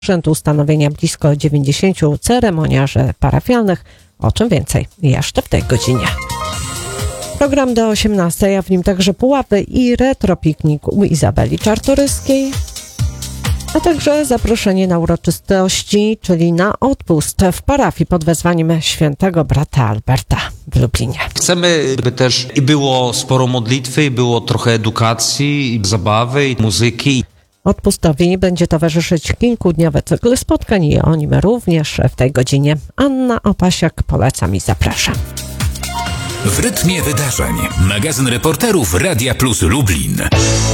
Sprzęt ustanowienia blisko 90 ceremoniarzy parafialnych. O czym więcej jeszcze w tej godzinie. Program do 18, a w nim także pułapy i retropiknik u Izabeli Czartoryskiej, a także zaproszenie na uroczystości, czyli na odpust w parafii pod wezwaniem świętego brata Alberta w Lublinie. Chcemy, by też i było sporo modlitwy, i było trochę edukacji, i zabawy, i muzyki. Odpustowi będzie towarzyszyć kilkudniowy cykl spotkań i o nim również w tej godzinie. Anna Opasiak, polecam i zapraszam. W rytmie wydarzeń. Magazyn reporterów Radia Plus Lublin.